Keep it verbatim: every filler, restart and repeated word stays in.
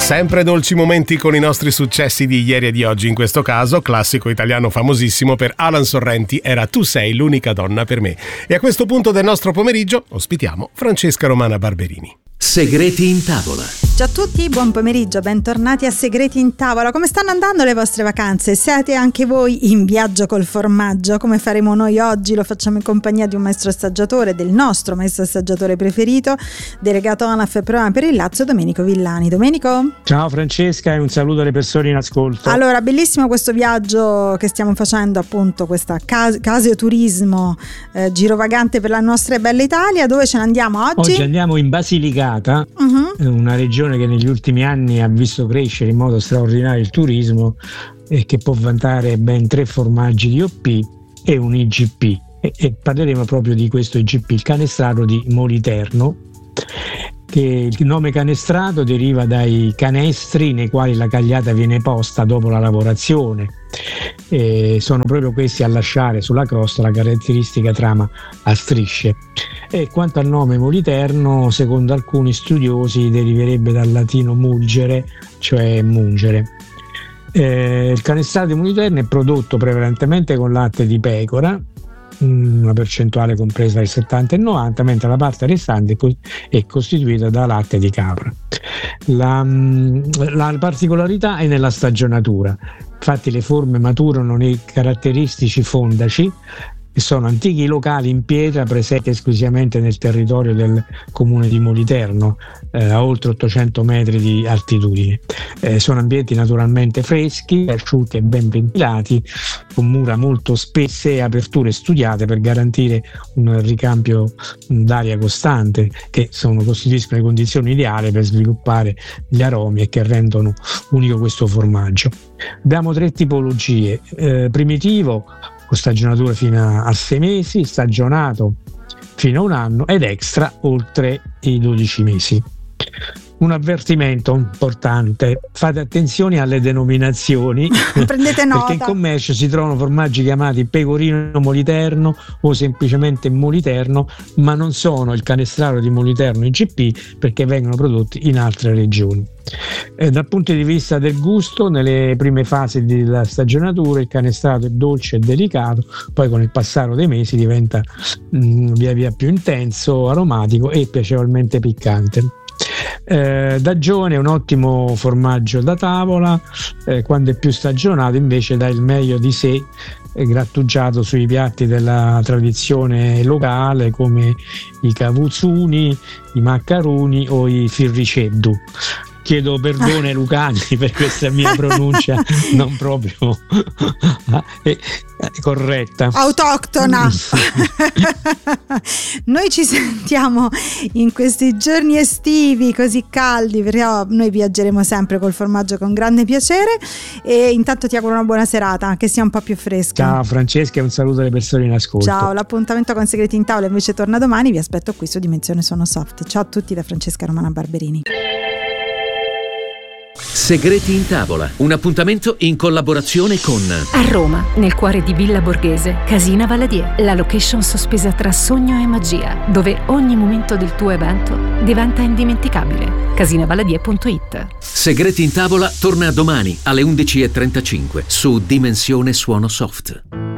Sempre dolci momenti con i nostri successi di ieri e di oggi. In questo caso, classico italiano famosissimo per Alan Sorrenti era Tu sei l'unica donna per me. E a questo punto del nostro pomeriggio ospitiamo Francesca Romana Barberini. Segreti in tavola. Ciao a tutti, buon pomeriggio, bentornati a Segreti in tavola. Come stanno andando le vostre vacanze? Siete anche voi in viaggio col formaggio? Come faremo noi oggi? Lo facciamo in compagnia di un maestro assaggiatore, del nostro maestro assaggiatore preferito, delegato ANAF e Proma per il Lazio, Domenico Villani. Domenico? Ciao Francesca e un saluto alle persone in ascolto. Allora, bellissimo questo viaggio che stiamo facendo, appunto, questa Cas- Casio Turismo eh, girovagante per la nostra bella Italia. Dove ce ne andiamo oggi? Oggi andiamo in Basilicata. Uh-huh. Una regione che negli ultimi anni ha visto crescere in modo straordinario il turismo e che può vantare ben tre formaggi di O P e un I G P, e, e parleremo proprio di questo I G P, il canestrato di Moliterno, che il nome canestrato deriva dai canestri nei quali la cagliata viene posta dopo la lavorazione. E sono proprio questi a lasciare sulla crosta la caratteristica trama a strisce. E quanto al nome Moliterno, secondo alcuni studiosi deriverebbe dal latino mulgere, cioè mungere. Eh, il canestrato di Moliterno è prodotto prevalentemente con latte di pecora, una percentuale compresa tra il settanta e il novanta, mentre la parte restante è costituita da latte di capra. La, la particolarità è nella stagionatura. Infatti le forme maturano nei caratteristici fondaci, che sono antichi locali in pietra presenti esclusivamente nel territorio del comune di Moliterno, eh, a oltre ottocento metri di altitudine. Eh, sono ambienti naturalmente freschi, asciutti e ben ventilati, con mura molto spesse e aperture studiate per garantire un ricambio d'aria costante, che sono, costituiscono le condizioni ideali per sviluppare gli aromi e che rendono unico questo formaggio. Abbiamo tre tipologie: eh, primitivo, con stagionatura fino a sei mesi, stagionato fino a un anno ed extra oltre i dodici mesi. Un avvertimento importante: fate attenzione alle denominazioni. Prendete nota. Perché in commercio si trovano formaggi chiamati pecorino moliterno o semplicemente moliterno, ma non sono il canestrato di Moliterno I G P, perché vengono prodotti in altre regioni. Eh, dal punto di vista del gusto, nelle prime fasi della stagionatura il canestrato è dolce e delicato, poi con il passare dei mesi diventa mh, via via più intenso, aromatico e piacevolmente piccante. Eh, da giovane è un ottimo formaggio da tavola, eh, quando è più stagionato invece dà il meglio di sé, eh, grattugiato sui piatti della tradizione locale come i cavuzzuni, i maccaroni o i firriceddu. Chiedo perdono ai lucani per questa mia pronuncia non proprio eh, corretta, autoctona. Noi ci sentiamo in questi giorni estivi così caldi, però noi viaggeremo sempre col formaggio con grande piacere, e intanto ti auguro una buona serata, che sia un po' più fresca. Ciao Francesca e un saluto alle persone in ascolto. Ciao, l'appuntamento con Segreti in tavola invece torna domani, vi aspetto qui su Dimensione Suono Soft. Ciao a tutti da Francesca Romana Barberini. Segreti in tavola, un appuntamento in collaborazione con a Roma, nel cuore di Villa Borghese, Casina Valadier, la location sospesa tra sogno e magia, dove ogni momento del tuo evento diventa indimenticabile. casina valadier punto it. Segreti in tavola torna domani alle undici e trentacinque su Dimensione Suono Soft.